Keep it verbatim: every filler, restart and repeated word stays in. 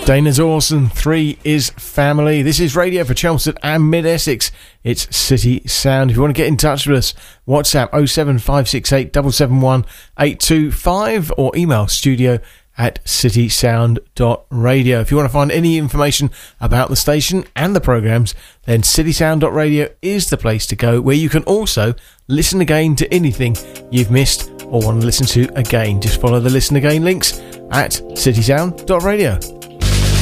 Dana's awesome. Three is family. This is radio for Chelmsford and Mid-Essex. It's City Sound. If you want to get in touch with us, WhatsApp oh seven five six eight seven seven one eight two five or email studio at citysound dot radio. If you want to find any information about the station and the programmes, then citysound dot radio is the place to go, where you can also listen again to anything you've missed or want to listen to again. Just follow the listen again links at citysound dot radio.